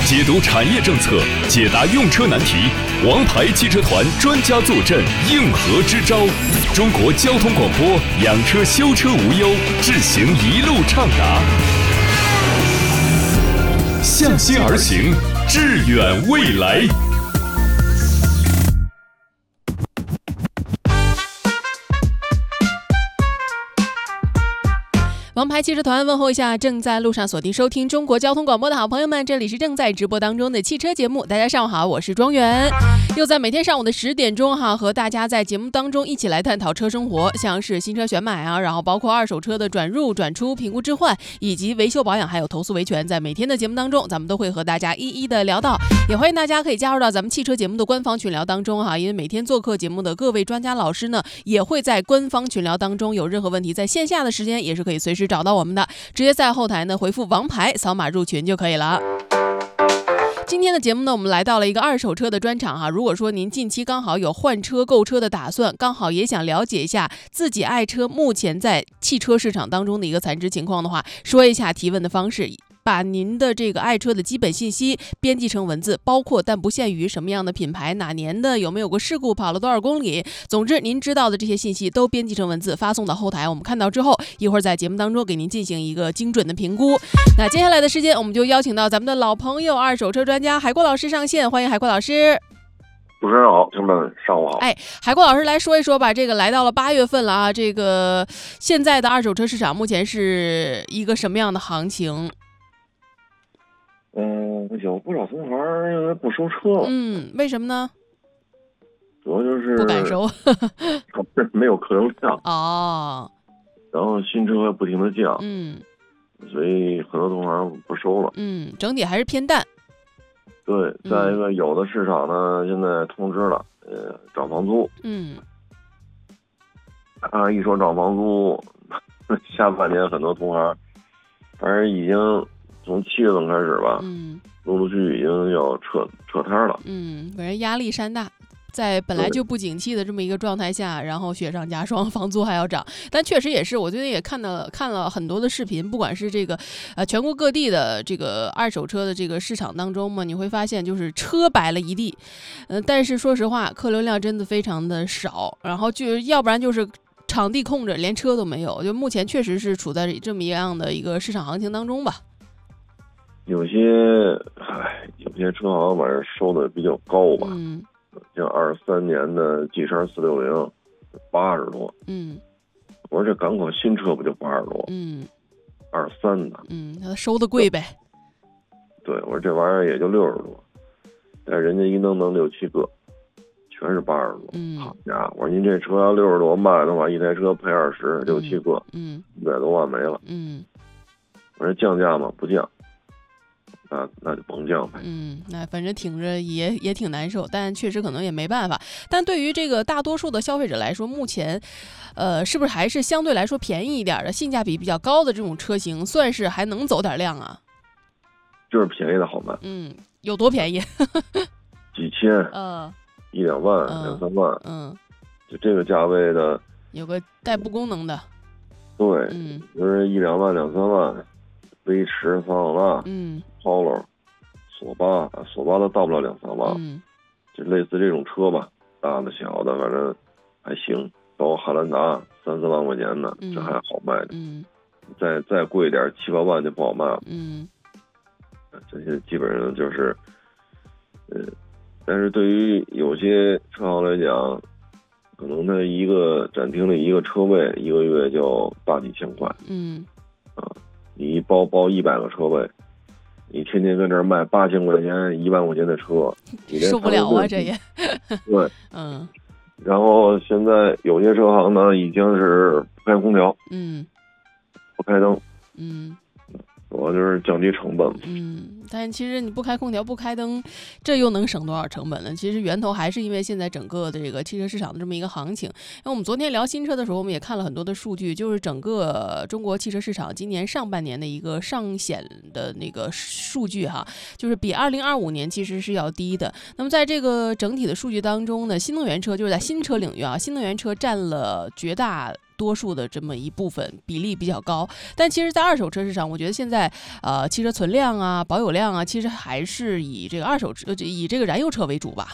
解读产业政策，解答用车难题。王牌汽车团专家坐镇，应和支招。中国交通广播，养车修车无忧，智行一路畅达。向心而行，致远未来。 王牌汽车团问候一下正在路上锁定收听中国交通广播的好朋友们，这里是正在直播当中的汽车节目。大家上午好，我是庄园，又在每天上午的10点钟和大家在节目当中一起来探讨车生活，像是新车选买然后包括二手车的转入、转出、评估置换，以及维修保养，还有投诉维权，在每天的节目当中，咱们都会和大家一一的聊到。也欢迎大家可以加入到咱们汽车节目的官方群聊当中因为每天做客节目的各位专家老师呢，也会在官方群聊当中，有任何问题在线下的时间也是可以随时找到我们的，直接在后台呢回复王牌，扫码入群就可以了。今天的节目呢，我们来到了一个二手车的专场如果说您近期刚好有换车购车的打算，刚好也想了解一下自己爱车目前在汽车市场当中的一个残值情况的话，说一下提问的方式，把您的这个爱车的基本信息编辑成文字，包括但不限于什么样的品牌、哪年的、有没有过事故、跑了多少公里，总之您知道的这些信息都编辑成文字发送到后台，我们看到之后一会儿在节目当中给您进行一个精准的评估。那接下来的时间我们就邀请到咱们的老朋友二手车专家海国老师上线，欢迎海国老师。 主持人好，听众们上午好。 海国老师来说一说吧，这个来到了8月份了这个现在的二手车市场目前是一个什么样的行情？ 有不少同行因为不收车了。 为什么呢？ 主要就是不敢收， 没有客流量然后新车还不停的降，所以很多同行不收了。 整体还是偏淡。 对，再一个有的市场呢现在通知了，涨房租。一说涨房租，下半年很多同行，反正已经从7月份开始吧，陆陆续续已经要撤摊了。 反正压力山大，在本来就不景气的这么一个状态下，然后雪上加霜，房租还要涨。但确实也是，我最近也看了很多的视频，不管是这个全国各地的这个二手车的这个市场当中嘛，你会发现就是车摆了一地，但是说实话，客流量真的非常的少，然后就要不然就是场地空着，连车都没有。就目前确实是处在这么一样的一个市场行情当中吧。 有些车行反正收的比较高吧，像23年的 G460 80多，我说这港口新车不就80多，23的， 他收的贵呗。 对，我说这玩意儿也就60多，但人家一弄6、7个，全是80多，好家伙！我说您这车要60多卖的话，一台车赔20，6、7个，100多万没了。我说降价吗？不降。那就甭降呗。 那反正挺着也挺难受，但确实可能也没办法。但对于这个大多数的消费者来说，目前是不是还是相对来说便宜一点的、性价比比较高的这种车型，算是还能走点量啊？ 就是便宜的好卖。 有多便宜？ 几千 ，1、 2万、2、3万，就这个价位的， 有个代步功能的。 对，就是1、2万、2、3万，威驰、桑塔纳，Polo、索八都到不了2、3万，就类似这种车吧，大的小的反正还行，包括汉兰达3、4万块钱的，这还好卖的，再贵一点7、8万就不好卖了，这些基本上就是，但是对于有些车行来讲，可能他一个展厅里一个车位一个月就大几千块，你一包100个车位，你天天跟这儿卖8000块钱、1万块钱的车，你受不了啊！这也对，然后现在有些车行呢，已经是不开空调，不开灯，主要就是降低成本。 但其实你不开空调、不开灯，这又能省多少成本呢？其实源头还是因为现在整个的这个汽车市场的这么一个行情。那我们昨天聊新车的时候，我们也看了很多的数据，就是整个中国汽车市场今年上半年的一个上险的那个数据就是比2025年其实是要低的。那么在这个整体的数据当中呢，新能源车就是在新车领域新能源车占了绝大多数的这么一部分比例比较高。但其实在二手车市场，我觉得现在汽车存量啊、保有量啊，其实还是以这个以这个燃油车为主吧。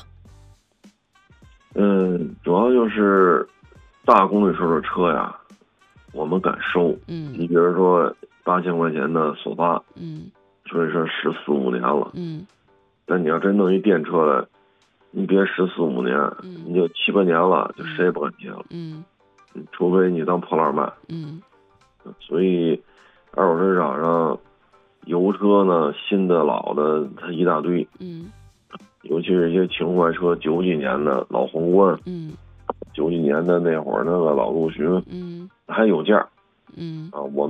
主要就是大公里数的车呀，我们敢收。你比如说8000块钱的索八，所以说14、15年了。但你要真弄一电车来，你别14、15年，你就7、8年了，就谁也不敢接了。除非你当破烂卖。所以二手市场上油车呢，新的老的它一大堆。尤其是一些情怀车，90几年的老皇冠，90几年的那会儿那个老陆巡，还有价。我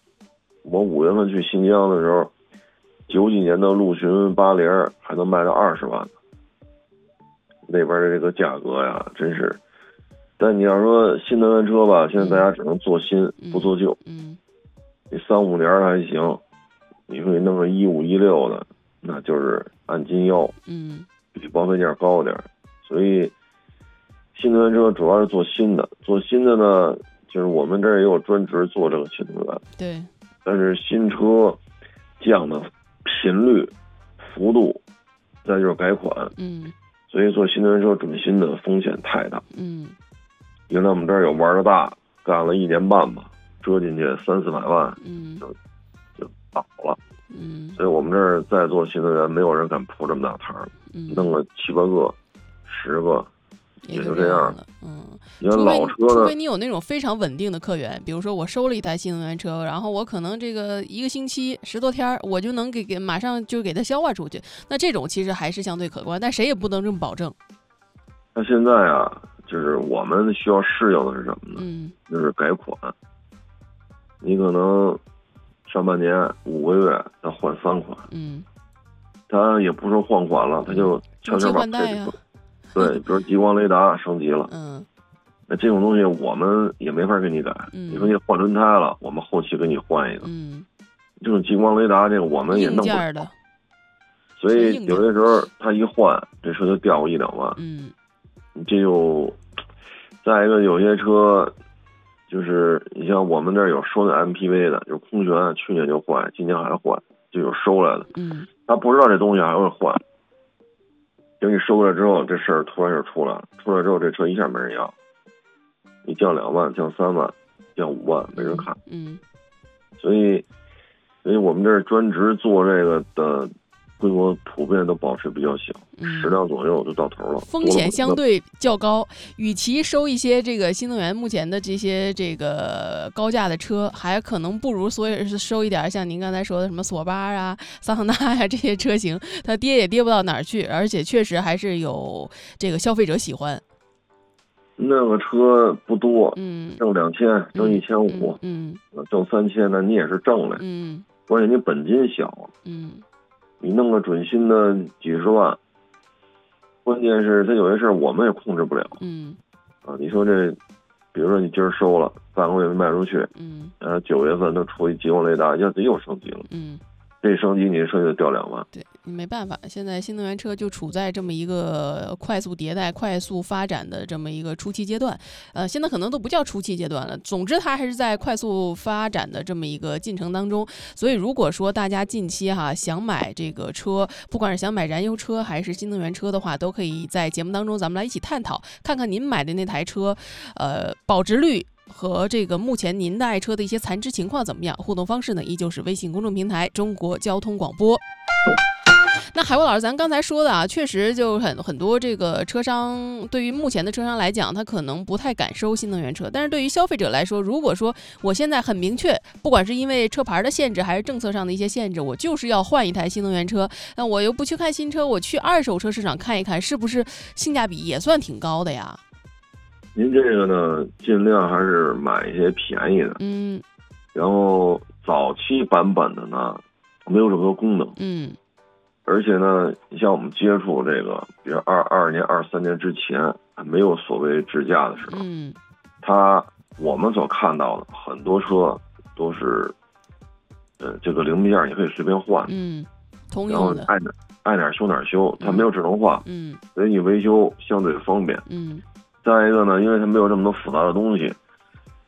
5月份去新疆的时候，90几年的陆巡80还能卖到20万呢。那边的这个价格呀，真是。但你要说新能源车吧，现在大家只能做新，不做旧。你3、5年还行，你说你弄个15、16的，那就是按斤要，比保费价高点。所以新能源车主要是做新的，呢，就是我们这儿也有专职做这个新能源。 对。 但是新车降的频率、幅度，再就是改款。所以做新能源车准新的风险太大。原来我们这儿有玩的大，干了1年半吧，折进去3、400万，就倒了。所以我们这儿再做新能源，没有人敢铺这么大摊儿，弄个7、8个、10个，也就这样了。你看老车呢， 除非你有那种非常稳定的客源，比如说我收了一台新能源车，然后我可能这个1个星期10多天，我就能马上就给它消化出去。那这种其实还是相对可观，但谁也不能这么保证。 那现在啊，就是我们需要适应的是什么呢？就是改款。你可能上半年5个月再换3款，他也不说换款了，他就悄悄把配置。对，比如激光雷达升级了，那这种东西我们也没法给你改。你说你换轮胎了，我们后期给你换一个。这种激光雷达这个我们也弄不了，所以有的时候他一换，这车就掉个1、2万。这就再一个，有些车就是你像我们这儿有收的 MPV 的，就是空悬，去年就坏，今年还坏，就有收来的。他不知道这东西还会坏，等你收过来之后，这事儿突然就出来了。出来之后，这车一下没人要，你降2万、降3万、降5万，没人看。所以我们这儿专职做这个的规模普遍都保持比较小，10辆左右就到头了， 风险相对较高。与其收一些这个新能源目前的这些这个高价的车，还可能不如收一点像您刚才说的什么索八啊、桑塔纳呀这些车型，它跌也跌不到哪儿去，而且确实还是有这个消费者喜欢。 那个车不多，挣2000，挣1500，挣3000，那你也是挣了，关键你本金小，你弄个准新的几十万，关键是它有些事儿我们也控制不了。你说这，比如说你今儿收了半个月没卖出去，然后9月份它出一激光雷达，又升级了，这升级你的车就掉2万。 对，你没办法，现在新能源车就处在这么一个快速迭代、快速发展的这么一个初期阶段。现在可能都不叫初期阶段了，总之它还是在快速发展的这么一个进程当中。所以如果说大家近期想买这个车，不管是想买燃油车还是新能源车的话，都可以在节目当中咱们来一起探讨，看看您买的那台车，保值率和这个目前您的爱车的一些残值情况怎么样？互动方式呢，依旧是微信公众平台中国交通广播。那海波老师，咱刚才说的确实就很多这个车商，对于目前的车商来讲，他可能不太敢收新能源车。但是对于消费者来说，如果说我现在很明确，不管是因为车牌的限制，还是政策上的一些限制，我就是要换一台新能源车，那我又不去看新车，我去二手车市场看一看，是不是性价比也算挺高的呀？ 您这个呢，尽量还是买一些便宜的，然后早期版本的呢，没有这么多功能，而且呢，你像我们接触这个，比如22年、23年之前，没有所谓智驾的时候，我们所看到的很多车都是，这个零部件你可以随便换， 通用的， 然后爱哪修哪修，它没有智能化，所以你维修相对方便，再一个呢，因为它没有这么多复杂的东西，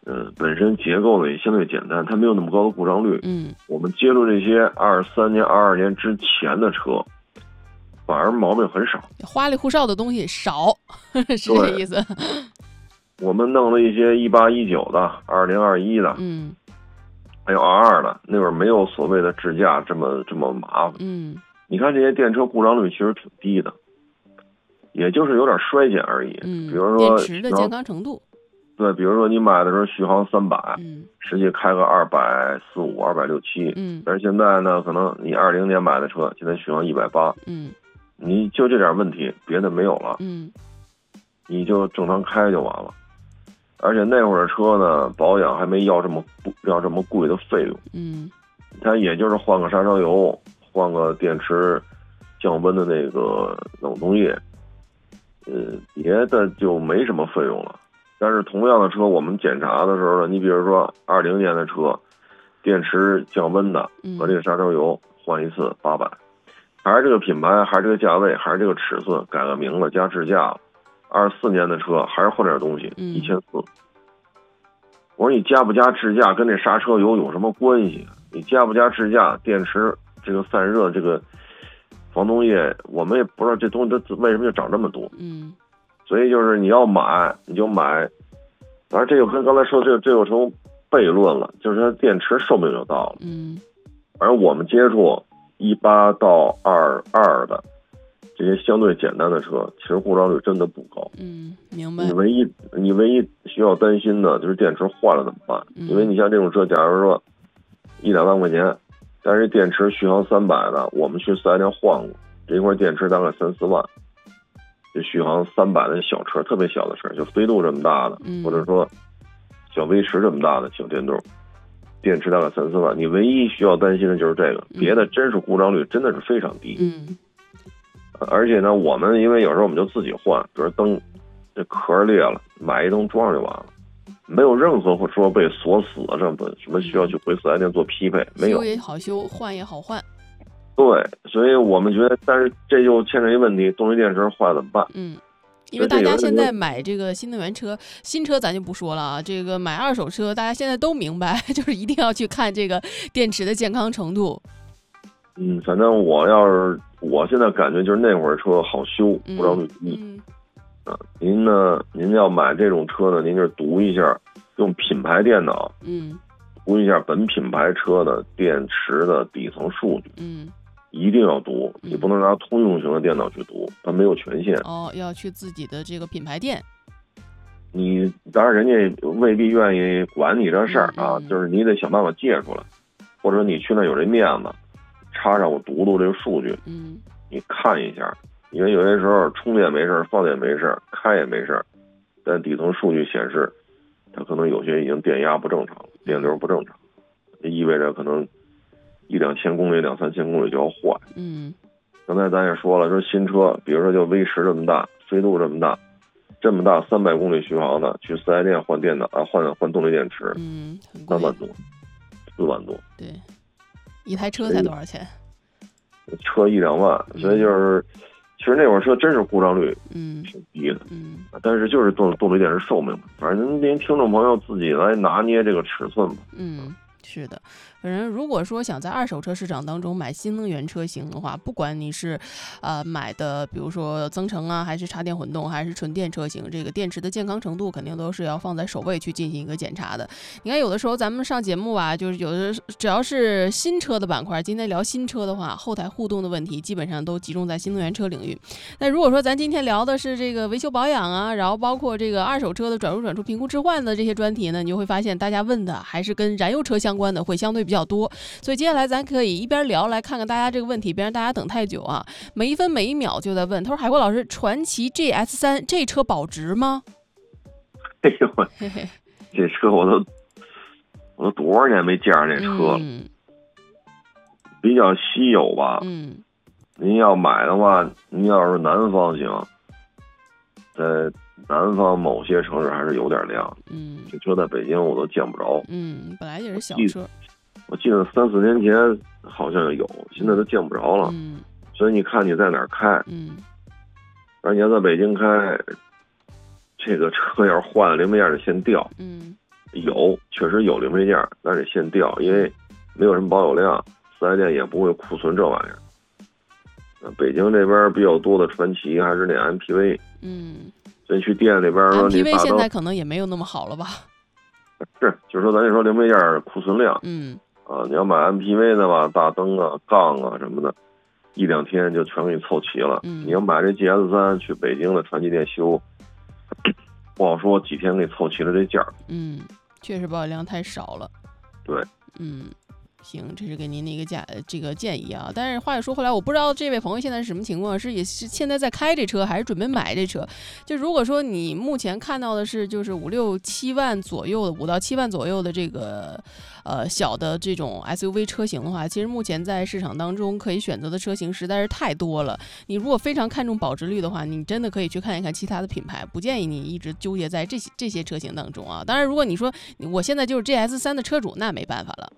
本身结构呢也相对简单，它没有那么高的故障率。我们接触这些23年、22年之前的车，反而毛病很少， 花里胡哨的东西少，是这意思。 我们弄了一些18、19的、20、21的，还有22的，那会儿没有所谓的智驾这么麻烦。你看这些电车故障率其实挺低的，也就是有点衰减而已。比如说电池的健康程度。 对，比如说你买的时候续航300，实际开个245、267，但是现在呢，可能你20年买的车，现在续航180，你就这点问题，别的没有了，你就正常开就完了。而且那会儿的车呢，保养还没要这么贵的费用，它也就是换个刹车油，换个电池降温的那个冷冻液，别的就没什么费用了。但是同样的车，我们检查的时候呢，你比如说20年的车，电池降温的和这个刹车油换一次800，还是这个品牌，还是这个价位，还是这个尺寸，改个名字加智驾，24年的车还是换点东西，1400。我说你加不加智驾跟这刹车油有什么关系？你加不加智驾，电池这个散热这个防冻液，我们也不知道这东西它为什么就涨这么多。所以就是你要买你就买，反正这就跟刚才说这就成悖论了，就是它电池寿命就到了。而我们接触18到22的这些相对简单的车，其实故障率真的不高。 明白。 你唯一需要担心的就是电池坏了怎么办？因为你像这种车，假如说1、2万块钱，但是电池续航300的，我们去4S店换过，这一块电池大概3、4万。这续航300的小车，特别小的车，就飞度这么大的，或者说小威驰这么大的小电动，电池大概3、4万。你唯一需要担心的就是这个，别的真是故障率真的是非常低。而且呢，我们因为有时候我们就自己换，比如灯这壳裂了，买一灯装上就完了，没有任何说被锁死啊什么需要去回4S店做匹配，没有。 修也好修，换也好换。 对，所以我们觉得，但是这就牵扯一问题，动力电池坏怎么办？ 因为大家现在买这个新能源车，新车咱就不说了啊，这个买二手车，大家现在都明白，就是一定要去看这个电池的健康程度。 反正我现在感觉就是那会儿车好修，故障率低。您要买这种车呢，您就读一下，用品牌电脑，读一下本品牌车的电池的底层数据。一定要读，你不能拿通用型的电脑去读，它没有权限。 要去自己的这个品牌店。 你当然人家未必愿意管你这事儿啊，就是你得想办法借出来，或者你去那有这面子，插上我读这个数据，你看一下，因为有些时候充电没事，放电没事，开也没事，但底层数据显示，它可能有些已经电压不正常了，电流不正常，这意味着可能1、2千公里、2、3千公里就要坏。刚才咱也说了，说新车，比如说就威驰这么大，飞度这么大300公里续航的，去4S店换电脑换动力电池，3万多、4万多。 对，一台车才多少钱？ 车1、2万，所以就是，其实那会儿车真是故障率挺低的，但是就是动力电池寿命，反正您听众朋友自己来拿捏这个尺寸吧。 是的，反正如果说想在二手车市场当中买新能源车型的话，不管你是买的比如说增程啊，还是插电混动，还是纯电车型，这个电池的健康程度肯定都是要放在首位去进行一个检查的。你看有的时候咱们上节目啊，就是有的只要是新车的板块，今天聊新车的话，后台互动的问题基本上都集中在新能源车领域。那如果说咱今天聊的是这个维修保养啊，然后包括这个二手车的转入转出评估置换的这些专题呢，你就会发现大家问的还是跟燃油车相关的会相对比较多，所以接下来咱可以一边聊来看看大家这个问题，别让大家等太久啊。每一分每一秒就在问，他说海阔老师，传祺 GS3 这车保值吗？ 哎呦，这车我都多少年没见着这车了，比较稀有吧。您要买的话，您要是南方行，在南方某些城市还是有点亮。这车在北京我都见不着。 本来也是小车。 我记得3、4年前好像有，现在都见不着了。所以你看你在哪儿开，而你要在北京开，这个车要是换了零部件就先掉。 确实有零配件，但是现调，因为没有什么保有量，4S店也不会库存这玩意儿。北京这边比较多的传祺还是那 MPV， 所以去店里边说你 MPV 现在可能也没有那么好了吧？ 是，就是说咱就说零配件库存量，你要买 MPV 的吧，大灯啊、杠啊什么的，1-2天就全给你凑齐了。你要买这 GS3 去北京的传祺店修，不好说几天给你凑齐了这件儿。 确实保有量太少了。 对， 行，这是给您的一个这个建议啊。但是话又说回来，我不知道这位朋友现在是什么情况，也是现在在开这车，还是准备买这车？就如果说你目前看到的是就是5、6、7万左右的5到7万左右的这个小的这种 SUV 车型的话，其实目前在市场当中可以选择的车型实在是太多了。你如果非常看重保值率的话，你真的可以去看一看其他的品牌，不建议你一直纠结在这些车型当中啊。当然，如果你说我现在就是 GS3 的车主，那没办法了。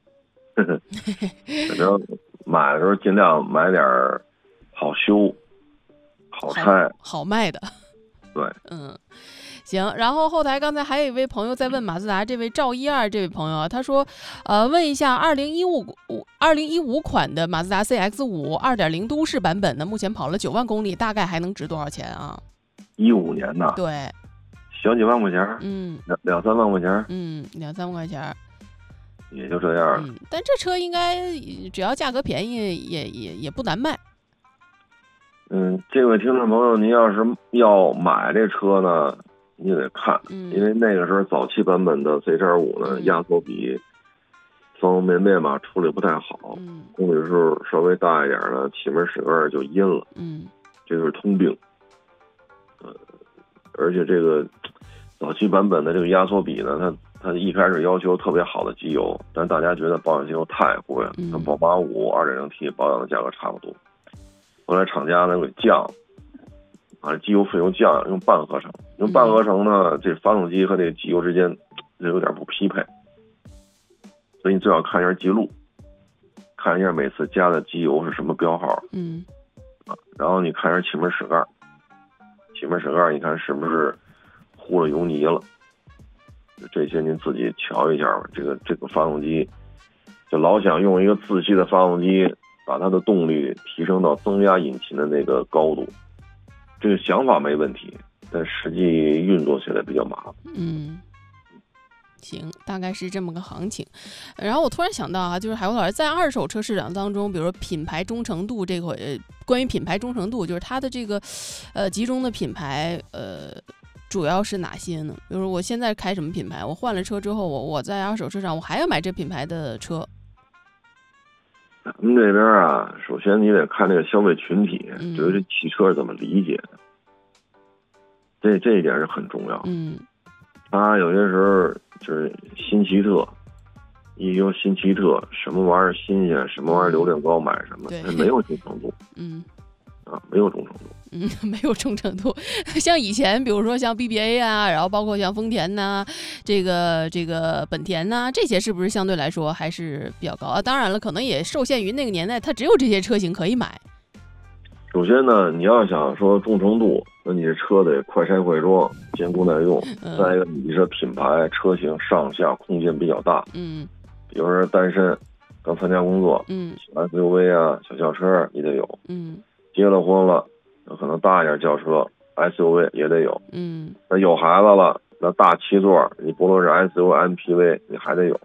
反正买的时候尽量买点好修、好拆、 好卖的。 对， 行。然后后台刚才还有一位朋友在问马自达，这位赵12这位朋友啊，他说，问一下2015款的马自达 CX-5 2.0 都市版本呢，目前跑了9万公里，大概还能值多少钱啊 ？15年的， 对， 小几万块钱，2-3万块钱 ，2-3万块钱。 也就这样。 但这车应该只要价格便宜也不难卖。 这位听众朋友，您要是要买这车呢，你得看，因为那个时候早期版本的 CX-5 呢，压缩比方方面面吧处理不太好，公里数稍微大一点的气门室盖就阴了，这就是通病。而且这个早期版本的这个压缩比呢，它一开始要求特别好的机油，但大家觉得保养机油太贵了，跟宝马5 2.0T 保养的价格差不多。后来厂家呢给降，把机油费用降，用半合成。用半合成呢，这发动机和这个机油之间有点不匹配，所以你最好看一下记录，看一下每次加的机油是什么标号。然后你看一下气门室盖，气门室盖你看是不是糊了油泥了？这些您自己瞧一下吧。这个发动机，就老想用一个自吸的发动机把它的动力提升到增压引擎的那个高度，这个想法没问题，但实际运作起来比较麻烦。 行，大概是这么个行情。然后我突然想到啊，就是海波老师在二手车市场当中，比如说品牌忠诚度这块，关于品牌忠诚度，就是它的这个集中的品牌主要是哪些呢？比如说我现在开什么品牌，我换了车之后，我在二手车上我还要买这品牌的车。 咱们这边啊，首先你得看这个消费群体对这汽车怎么理解的，这一点是很重要。他有些时候就是新奇特，一说新奇特，什么玩意儿新鲜，什么玩意儿流量高，买什么，它没有忠诚度。没有忠诚度。 没有忠诚度。像以前，比如说像 BBA 啊，然后包括像丰田呐，这个本田呐，这些是不是相对来说还是比较高啊？当然了，可能也受限于那个年代，它只有这些车型可以买。 首先呢，你要想说忠诚度，那你这车得快拆快装，坚固耐用。再一个，你这品牌车型上下空间比较大。比如说单身，刚参加工作，小 SUV 啊，小轿车你得有。结了婚了，那可能大一点轿车 SUV 也得有。那有孩子了，那大7座，你不论是 SUV、MPV， 你还得有。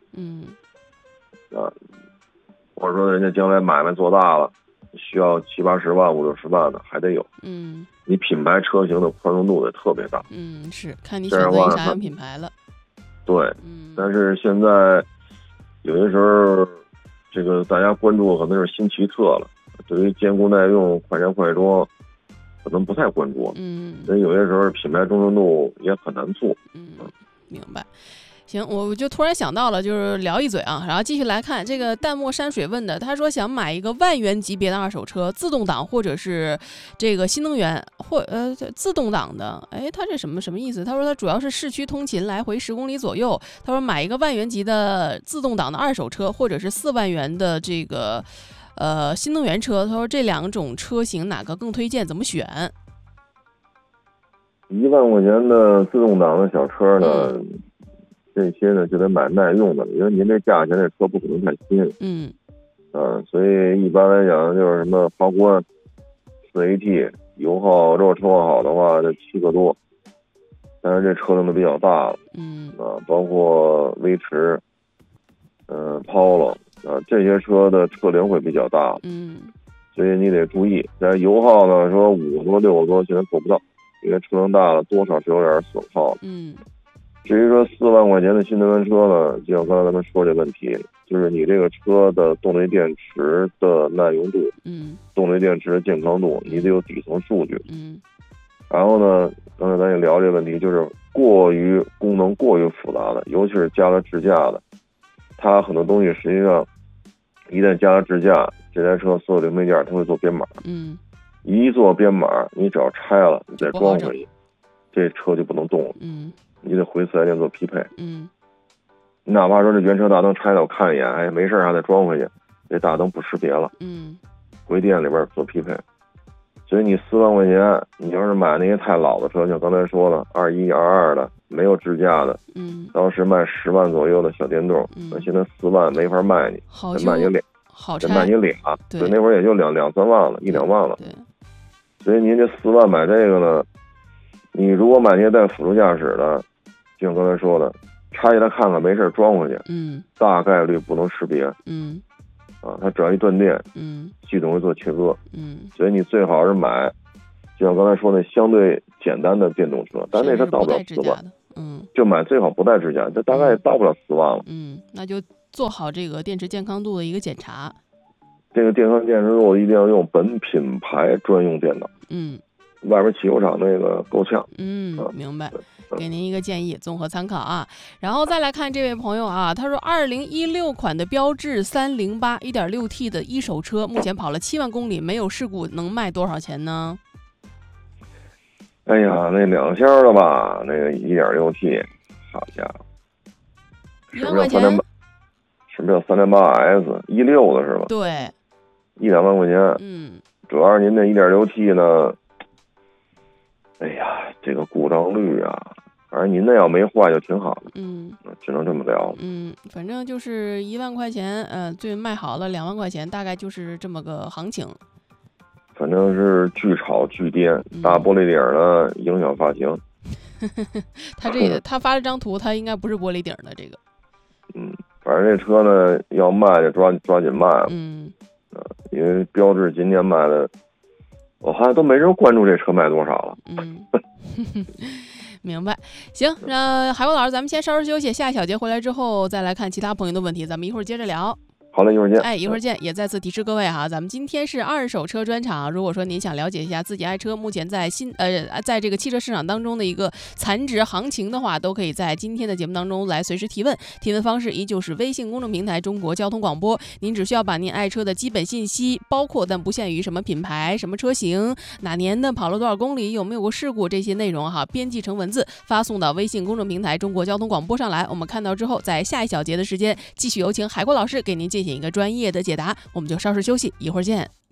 或者说人家将来买卖做大了，需要70、80万、50、60万的还得有。你品牌车型的宽容度得特别大。 是看你选择啥样品牌了。 对，但是现在有些时候，这个大家关注可能是新奇特了，对于坚固耐用、快拆快装，可能不太关注。所以有些时候品牌忠诚度也很难做。 明白。行，我就突然想到了，就是聊一嘴啊，然后继续来看这个淡漠山水问的，他说想买一个万元级别的二手车，自动挡或者是这个新能源或自动挡的，他这什么意思？他说他主要是市区通勤来回10公里左右，他说买一个万元级的自动挡的二手车，或者是4万元的这个新能源车，他说这2种车型哪个更推荐？怎么选 ？1万块钱的自动挡的小车呢？ 这些呢就得买耐用的，因为您这价钱这车不可能太新。所以一般来讲就是什么皇冠 4AT 油耗，如果车况好的话就7个多，但是这车龄都比较大了。包括威驰，Polo 这些车的车龄会比较大。所以你得注意，但油耗呢说5个多6个多现在做不到，因为车龄大了多少是有点损耗。至于说4万块钱的新能源车呢，就像刚才咱们说这问题，就是你这个车的动力电池的耐用度，动力电池的健康度，你得有底层数据。然后呢，刚才咱也聊这个问题，就是功能过于复杂的，尤其是加了支架的，它很多东西实际上一旦加了支架，这台车所有零配件它会做编码。一做编码，你只要拆了，你再装回去，这车就不能动了。你得回4S店做匹配。哪怕说这原车大灯拆了，我看一眼，哎，没事还得装回去，这大灯不识别了。回店里边做匹配。所以你4万块钱，你要是买那些太老的车，像刚才说了21、22的，没有支架的，当时卖10万左右的小电动，那现在4万没法卖你，得卖你俩，得卖你俩。对，那会儿也就2、3万了，1、2万了。所以您这4万买这个呢，你如果买那些带辅助驾驶的，就像刚才说的，拆下来看看没事装回去，大概率不能识别。它只要一断电，系统会做切割。所以你最好是买，就像刚才说那相对简单的电动车，但那它到不了4万。就买最好不带支架，这大概也到不了4万了。 那就做好这个电池健康度的一个检查。 这个电池度一定要用本品牌专用电脑。外边汽油厂那个够呛。 明白。给您一个建议，综合参考啊。然后再来看这位朋友啊，他说2016款的标致308 1.6T 的一手车，目前跑了7万公里，没有事故，能卖多少钱呢？ 哎呀，那两厢的吧，那个 1.6T， 好家伙 ，1万块钱， 是不是叫 3.8S 16的是吧？ 对 ，1、2万块钱。主要是您那 1.6T 呢，哎呀，这个故障率啊，反正您那要没坏就挺好的。只能这么聊。 反正就是1万块钱，最卖好了2万块钱，大概就是这么个行情。 反正是巨吵巨颠，大玻璃顶呢影响发型。 他这个他发了张图，他应该不是玻璃顶的这个。 反正这车呢要卖就抓紧卖了。因为标致今年卖的，我好像都没人关注这车卖多少了。 明白。行，海波老师，咱们先稍事休息，下一小节回来之后再来看其他朋友的问题，咱们一会儿接着聊。 好嘞，一会儿见。 一会儿见。也再次提示各位哈，咱们今天是二手车专场。如果说您想了解一下自己爱车目前在在这个汽车市场当中的一个残值行情的话，都可以在今天的节目当中来随时提问。提问方式依旧是微信公众平台中国交通广播，您只需要把您爱车的基本信息，包括但不限于什么品牌、什么车型、哪年的、跑了多少公里、有没有过事故这些内容哈，编辑成文字发送到微信公众平台中国交通广播上来。我们看到之后，在下一小节的时间，继续有请海阔老师给您进行一个专业的解答。我们就稍事休息，一会儿见。